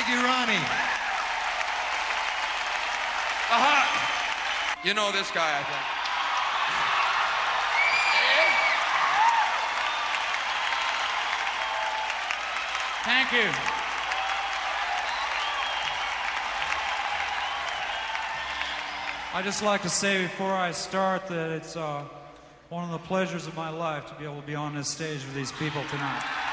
Thank you, Ronnie. Aha! You know this guy, I think. Thank you. I'd just like to say before I start that it's one of the pleasures of my life to be able to be on this stage with these people tonight.